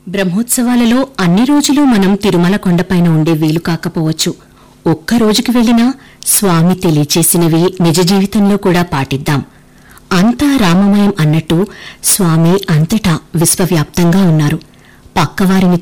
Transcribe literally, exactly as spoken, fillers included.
బ్రహ్మోత్సవాలలో అన్ని రోజులు మనం తిరుమల కొండపైన ఉండే వీలు కాకపోవచ్చు. ఒక్క రోజుకి వెళ్లినా స్వామి తెలియచేసినవి నిజ జీవితంలో కూడా పాటిద్దాం. అంతా రామమయం అన్నట్టు స్వామి అంతటా విశ్వవ్యాప్తంగా ఉన్నారు. పక్కవారిని